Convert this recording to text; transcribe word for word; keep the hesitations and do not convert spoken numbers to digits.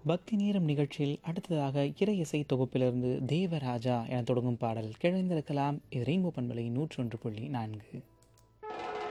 பக்தி நேரம் நிகழ்ச்சியில் அடுத்ததாக இறை இசை தொகுப்பிலிருந்து தேவராஜா என தொடங்கும் பாடல் கிழந்திருக்கலாம். இது ரெயின்போ பண்பலை நூற்றொன்று புள்ளி நான்கு.